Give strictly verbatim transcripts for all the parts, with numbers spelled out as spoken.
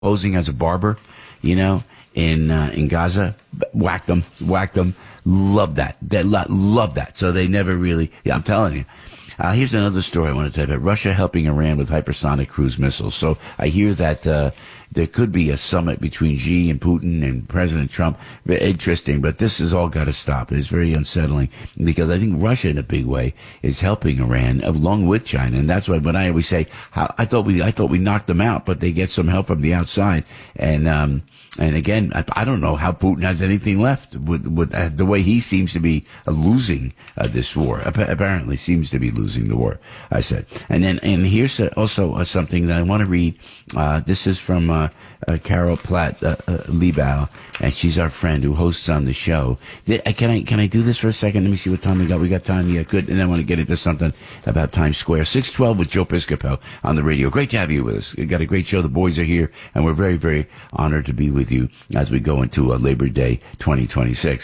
posing as a barber, you know, in uh, in Gaza. Whacked them, whacked them. Love that. They lo- love that. So they never really, yeah, I'm telling you. Uh, here's another story I want to tell you about. Russia helping Iran with hypersonic cruise missiles. So I hear that uh, there could be a summit between Xi and Putin and President Trump. Interesting, but this has all got to stop. It's very unsettling because I think Russia, in a big way, is helping Iran along with China, and that's why when I always say, how, I thought we, I thought we knocked them out, but they get some help from the outside, and um, and again, I, I don't know how Putin has anything left with with uh, the way he seems to be uh, losing uh, this war. Apparently, seems to be losing the war. I said, and then and here's also uh, something that I want to read. Uh, this is from uh, uh, Carol Platt uh, uh, Liebau, and she's our friend who hosts on the show. Can I can I do this for a second? Let me see what time we got. We got time. Yeah, good. And then I want to get into something about Times Square. six twelve with Joe Piscopo on the radio. Great to have you with us. We got a great show. The boys are here, and we're very, very honored to be with you as we go into uh, Labor Day twenty twenty-six.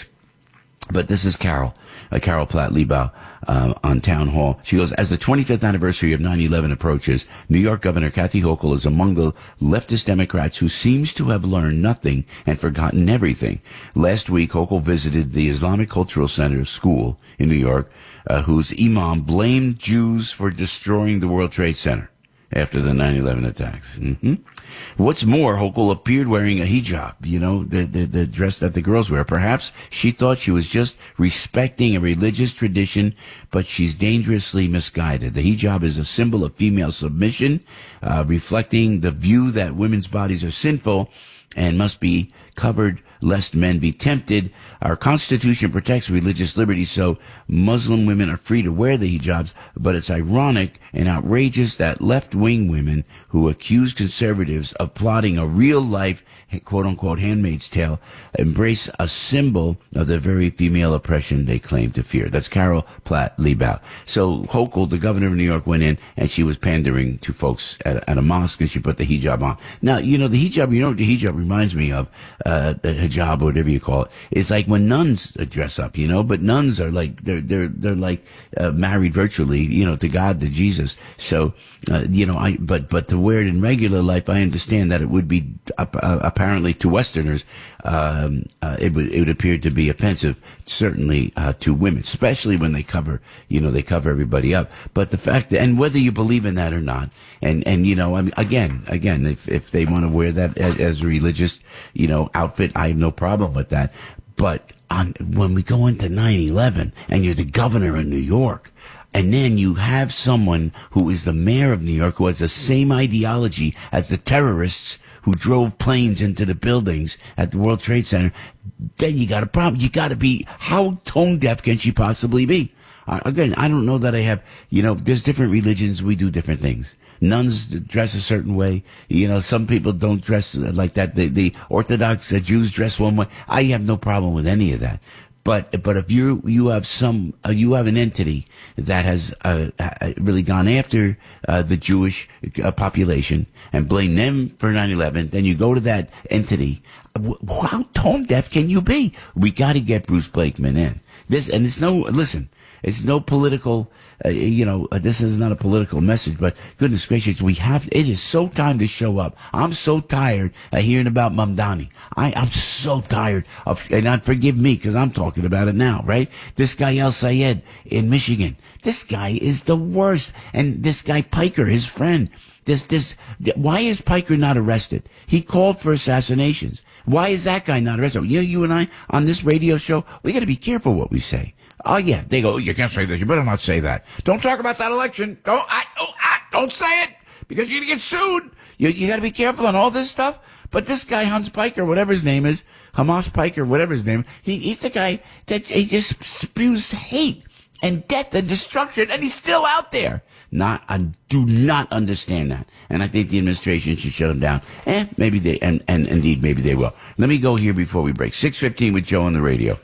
But this is Carol, uh, Carol Platt Liebau, uh, on Town Hall. She goes, as the twenty-fifth anniversary of nine eleven approaches, New York Governor Kathy Hochul is among the leftist Democrats who seems to have learned nothing and forgotten everything. Last week, Hochul visited the Islamic Cultural Center School in New York, uh, whose imam blamed Jews for destroying the World Trade Center after the nine eleven attacks. Mm-hmm. What's more, Hochul appeared wearing a hijab, you know, the, the, the dress that the girls wear. Perhaps she thought she was just respecting a religious tradition, but she's dangerously misguided. The hijab is a symbol of female submission, uh, reflecting the view that women's bodies are sinful and must be covered lest men be tempted. Our Constitution protects religious liberty, so Muslim women are free to wear the hijabs, but it's ironic and outrageous that left-wing women who accuse conservatives of plotting a real-life, quote-unquote, Handmaid's Tale embrace a symbol of the very female oppression they claim to fear. That's Carol Platt Liebau. So Hochul, the governor of New York, went in and she was pandering to folks at, at a mosque, and she put the hijab on. Now, you know, the hijab, you know what the hijab reminds me of? Uh, the hijab, or whatever you call it. It's like when nuns dress up, you know, but nuns are like, they're, they're, they're like, uh, married virtually, you know, to God, to Jesus. So, uh, you know, I, but, but to wear it in regular life, I understand that it would be, uh, apparently to Westerners, um, uh, it would, it would appear to be offensive, certainly, uh, to women, especially when they cover, you know, they cover everybody up. But the fact that, and whether you believe in that or not, and, and, you know, I mean, again, again, if, if they want to wear that as, as a religious, you know, outfit, I have no problem with that. But on, when we go into nine eleven and you're the governor of New York, and then you have someone who is the mayor of New York who has the same ideology as the terrorists who drove planes into the buildings at the World Trade Center, then you got a problem. You got to be, how tone deaf can she possibly be? Uh, again, I don't know that I have, you know, there's different religions. We do different things. Nuns dress a certain way. You know, some people don't dress like that. The, the Orthodox uh, Jews dress one way. I have no problem with any of that. But, but if you, you have some, uh, you have an entity that has, uh, really gone after, uh, the Jewish uh, population and blame them for nine eleven, then you go to that entity. How tone deaf can you be? We got to get Bruce Blakeman in. This, and it's no, listen, it's no political, uh, you know, uh, this is not a political message, but goodness gracious, we have, it is so time to show up. I'm so tired of hearing about Mamdani. I, I'm so tired of, and not forgive me because I'm talking about it now, right? This guy El Sayed in Michigan, this guy is the worst. And this guy Piker, his friend, this, this, why is Piker not arrested? He called for assassinations. Why is that guy not arrested? You know, you and I on this radio show, we got to be careful what we say. Oh, yeah. They go, you can't say this. You better not say that. Don't talk about that election. Don't, I, oh, I, don't say it because you're going to get sued. You, you got to be careful on all this stuff. But this guy, Hans Piker, whatever his name is, Hamas Piker, whatever his name, he, he's the guy that he just spews hate and death and destruction, and he's still out there. Not, I do not understand that. And I think the administration should shut him down. Eh, maybe they, and, and indeed, maybe they will. Let me go here before we break. six fifteen with Joe on the radio.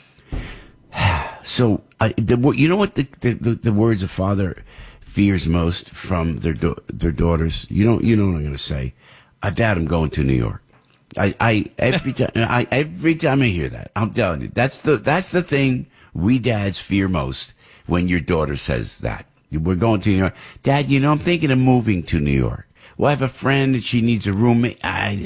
So, I, the, you know what the, the, the words a father fears most from their do, their daughters? You know, you know what I'm going to say. Uh, Dad, I'm going to New York. I, I every time I every time I hear that, I'm telling you, that's the that's the thing we dads fear most when your daughter says that. We're going to New York. Dad, you know, I'm thinking of moving to New York. Well, I have a friend and she needs a roommate. I